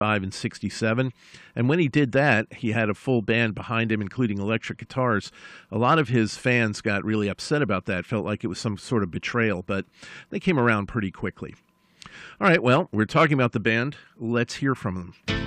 65 and 67. And when he did that, he had a full band behind him, including electric guitars. A lot of his fans got really upset about that, felt like it was some sort of betrayal, but they came around pretty quickly. All right, well, we're talking about the band. Let's hear from them.